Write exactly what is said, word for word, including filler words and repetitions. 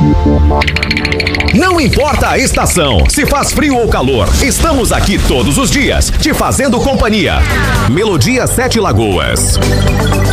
Não importa a estação, se faz frio ou calor, estamos aqui todos os dias, te fazendo companhia. Melodia Sete Lagoas.